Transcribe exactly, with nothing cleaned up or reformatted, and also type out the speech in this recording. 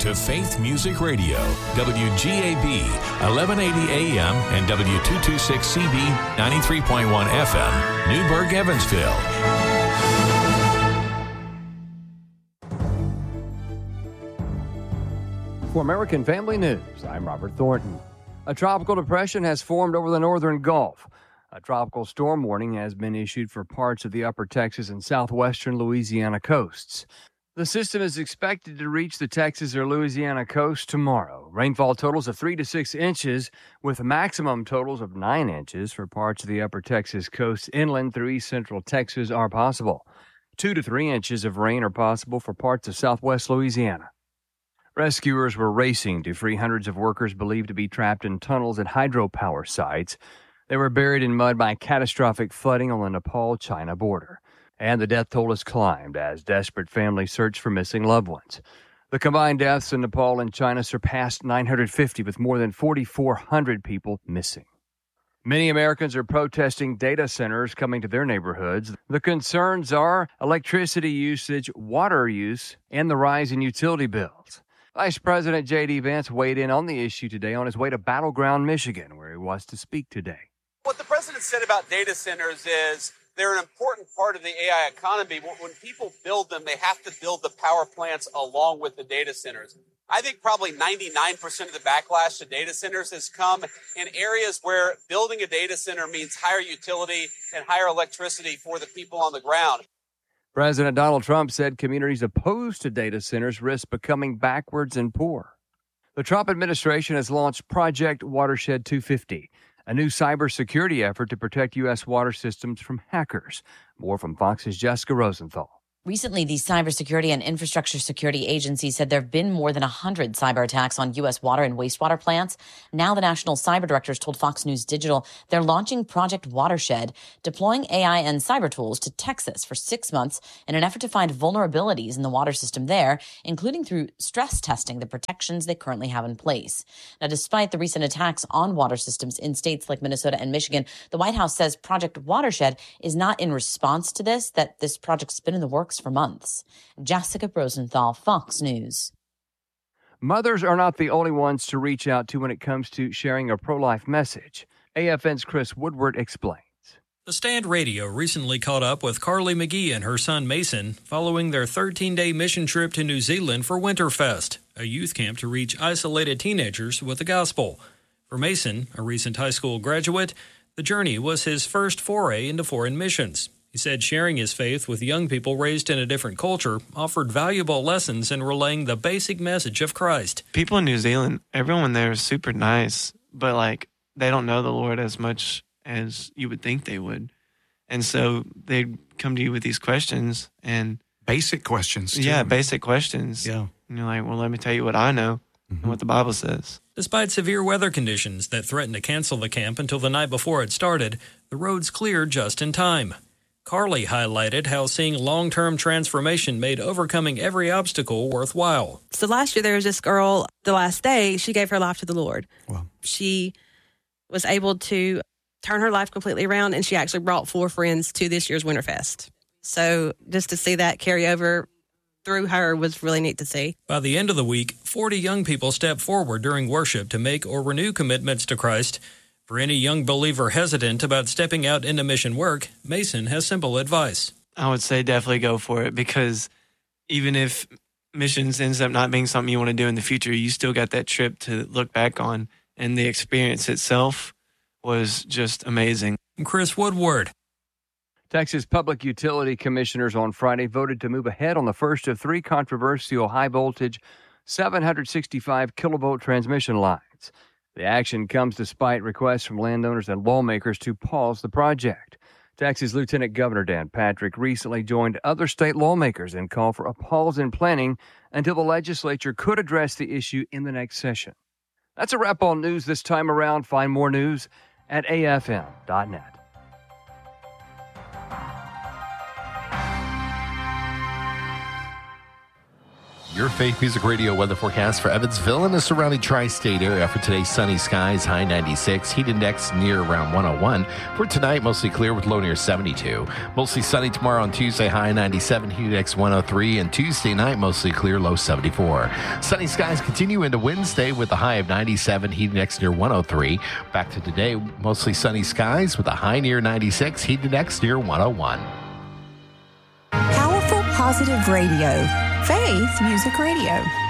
to Faith Music Radio, W G A B, eleven eighty A M and W two twenty-six C B, ninety-three point one F M, Newburgh, Evansville. For American Family News, I'm Robert Thornton. A tropical depression has formed over the northern Gulf. A tropical storm warning has been issued for parts of the upper Texas and southwestern Louisiana coasts. The system is expected to reach the Texas or Louisiana coast tomorrow. Rainfall totals of three to six inches, with maximum totals of nine inches for parts of the upper Texas coast inland through east central Texas are possible. Two to three inches of rain are possible for parts of southwest Louisiana. Rescuers were racing to free hundreds of workers believed to be trapped in tunnels at hydropower sites. They were buried in mud by catastrophic flooding on the Nepal-China border. And the death toll has climbed as desperate families search for missing loved ones. The combined deaths in Nepal and China surpassed nine hundred fifty, with more than forty-four hundred people missing. Many Americans are protesting data centers coming to their neighborhoods. The concerns are electricity usage, water use, and the rise in utility bills. Vice President J D. Vance weighed in on the issue today on his way to Battleground, Michigan, where he was to speak today. What the president said about data centers is they're an important part of the A I economy. When people build them, they have to build the power plants along with the data centers. I think probably ninety-nine percent of the backlash to data centers has come in areas where building a data center means higher utility and higher electricity for the people on the ground. President Donald Trump said communities opposed to data centers risk becoming backwards and poor. The Trump administration has launched Project Watershed two fifty, a new cybersecurity effort to protect U S water systems from hackers. More from Fox's Jessica Rosenthal. Recently, the Cybersecurity and Infrastructure Security Agency said there have been more than one hundred cyber attacks on U S water and wastewater plants. Now the National Cyber Directors told Fox News Digital they're launching Project Watershed, deploying A I and cyber tools to Texas for six months in an effort to find vulnerabilities in the water system there, including through stress testing the protections they currently have in place. Now, despite the recent attacks on water systems in states like Minnesota and Michigan, the White House says Project Watershed is not in response to this, that this project's been in the works for months. Jessica Rosenthal, Fox News. Mothers are not the only ones to reach out to when it comes to sharing a pro-life message. A F N's Chris Woodward explains. The Stand Radio recently caught up with Carly McGee and her son Mason following their thirteen-day mission trip to New Zealand for Winterfest, a youth camp to reach isolated teenagers with the gospel. For Mason, a recent high school graduate, the journey was his first foray into foreign missions. He said sharing his faith with young people raised in a different culture offered valuable lessons in relaying the basic message of Christ. People in New Zealand, everyone there is super nice, but like they don't know the Lord as much as you would think they would. And so they'd come to you with these questions and basic questions too. Yeah, basic questions. Yeah. And you're like, well, let me tell you what I know mm-hmm. and what the Bible says. Despite severe weather conditions that threatened to cancel the camp until the night before it started, the roads cleared just in time. Carly highlighted how seeing long-term transformation made overcoming every obstacle worthwhile. So last year there was this girl, the last day, she gave her life to the Lord. Wow. She was able to turn her life completely around, and she actually brought four friends to this year's Winterfest. So just to see that carry over through her was really neat to see. By the end of the week, forty young people stepped forward during worship to make or renew commitments to Christ. For any young believer hesitant about stepping out into mission work, Mason has simple advice. I would say definitely go for it, because even if missions ends up not being something you want to do in the future, you still got that trip to look back on, and the experience itself was just amazing. Chris Woodward. Texas Public Utility Commissioners on Friday voted to move ahead on the first of three controversial high-voltage seven hundred sixty-five kilovolt transmission lines. The action comes despite requests from landowners and lawmakers to pause the project. Texas Lieutenant Governor Dan Patrick recently joined other state lawmakers and called for a pause in planning until the legislature could address the issue in the next session. That's a wrap on news this time around. Find more news at A F M dot net. Your Faith Music Radio weather forecast for Evansville and the surrounding tri-state area. For today, sunny skies, high ninety-six, heat index near around one oh one. For tonight, mostly clear with low near seventy-two. Mostly sunny tomorrow on Tuesday, high ninety-seven, heat index one oh three. And Tuesday night, mostly clear, low seventy-four. Sunny skies continue into Wednesday with a high of ninety-seven, heat index near one oh three. Back to today, mostly sunny skies with a high near ninety-six, heat index near one oh one. Powerful Positive Radio. Faith Music Radio.